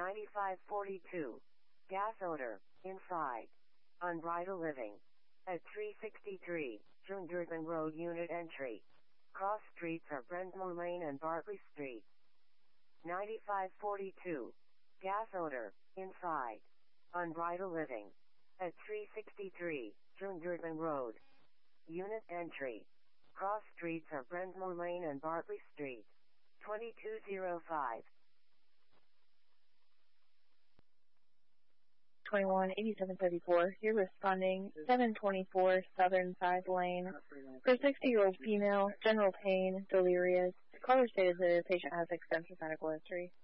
9542. Gas odor, inside. Unbridled living. At 363, June Road Unit Entry. Cross streets are Brensmore Lane and Bartley Street. 9542. Gas odor, inside. Unbridled living. At 363, June Road. Unit Entry. Cross streets are Brensmore Lane and Bartley Street. 2205. 8734. You're responding 724 Southern 5 Lane. For 60-year-old female, general pain, delirious. The caller stated the patient has extensive medical history.